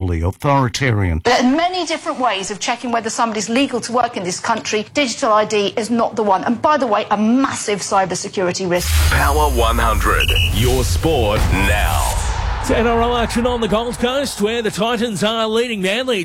overly authoritarian. There are many different ways of checking whether somebody's legal to work in this country. Digital ID is not the one. And by the way, a massive cybersecurity risk. Power 100. Your sport now. It's NRL action on the Gold Coast, where the Titans are leading Manly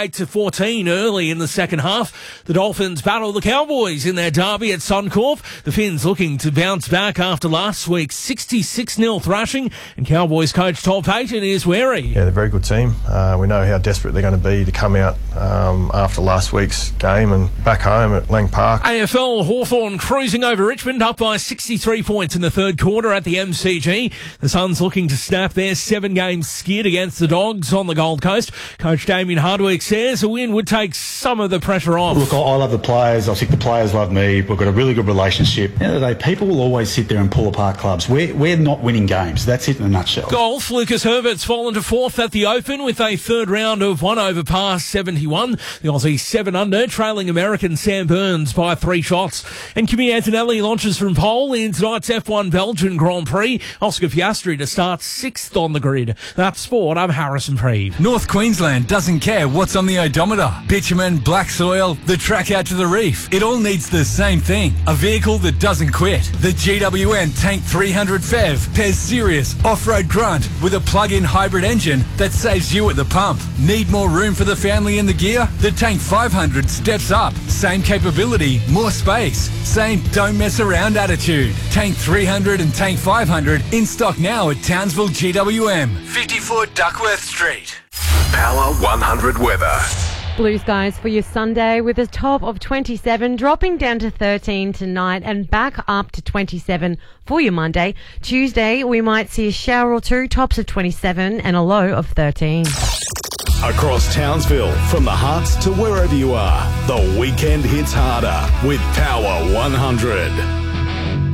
28-14 early in the second half. The Dolphins battle the Cowboys in their derby at Suncorp. The Finns looking to bounce back after last week's 66-0 thrashing, and Cowboys coach Todd Payten is wary. Yeah, they're a very good team. We know how desperate they're going to be to come out after last week's game and back home at Lang Park. AFL Hawthorn cruising over Richmond, up by 63 points in the third quarter at the MCG. The Suns looking to snap their 7-game skid against the Dogs on the Gold Coast. Coach Damien Hardwick says a win would take some of the pressure off. Look, I love the players. I think the players love me. We've got a really good relationship. At the end of the day, people will always sit there and pull apart clubs. We're not winning games. That's it in a nutshell. Golf, Lucas Herbert's fallen to fourth at the Open with a third round of 1 over par 71. The Aussie 7 under, trailing American Sam Burns by 3 shots. And Kimi Antonelli launches from pole in tonight's F1 Belgian Grand Prix. Oscar Piastri to start 6th on the grid. That's sport. I'm Harrison Preeve. North Queensland doesn't care what's on the odometer. Bitumen, black soil, the track out to the reef. It all needs the same thing. A vehicle that doesn't quit. The GWN Tank 300 PHEV pairs serious off-road grunt with a plug-in hybrid engine that saves you at the pump. Need more room for the family in the gear? The Tank 500 steps up. Same capability, more space. Same don't mess around attitude. Tank 300 and Tank 500 in stock now at Townsville GWM. 54 Duckworth Street. Power 100 weather. Blue skies for your Sunday with a top of 27, dropping down to 13 tonight and back up to 27 for your Monday. Tuesday, we might see a shower or two, tops of 27 and a low of 13. Across Townsville, from the Hearts to wherever you are, the weekend hits harder with Power 100.